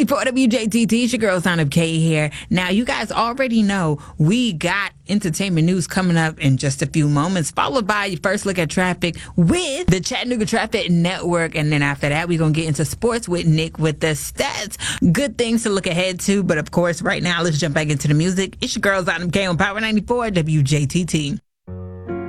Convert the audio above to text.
94 WJTT, it's your girl, Son of K here. Now, you guys already know we got entertainment news coming up in just a few moments, followed by your first look at traffic with the Chattanooga Traffic Network. And then after that, we're going to get into sports with Nick with the stats. Good things to look ahead to. But of course, right now, let's jump back into the music. It's your girl, Son of K on Power 94 WJTT.